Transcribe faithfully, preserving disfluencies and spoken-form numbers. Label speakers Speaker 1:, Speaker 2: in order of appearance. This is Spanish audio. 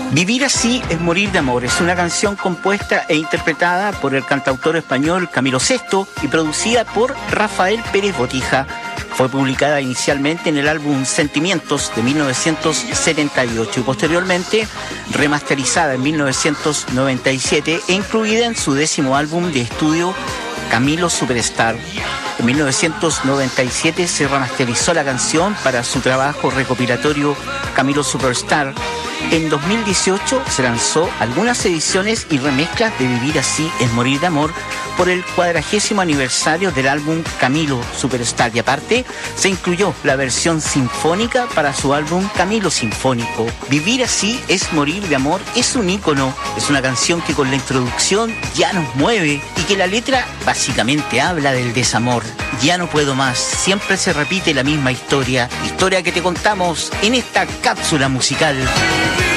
Speaker 1: Vivir así es morir de amor. Es una canción compuesta e interpretada por el cantautor español Camilo Sesto y producida por Rafael Pérez Botija. Fue publicada inicialmente en el álbum Sentimientos de mil novecientos setenta y ocho y posteriormente remasterizada en mil novecientos noventa y siete e incluida en su décimo álbum de estudio Camilo Superstar. En mil novecientos noventa y siete se remasterizó la canción para su trabajo recopilatorio Camilo Superstar. En dos mil dieciocho se lanzó algunas ediciones y remezclas de Vivir así es morir de amor por el cuadragésimo aniversario del álbum Camilo Superstar, y aparte se incluyó la versión sinfónica para su álbum Camilo Sinfónico. Vivir así es morir de amor es un ícono, es una canción que con la introducción ya nos mueve y que la letra básicamente habla del desamor. Ya no puedo más, siempre se repite la misma historia, historia que te contamos en esta cápsula musical.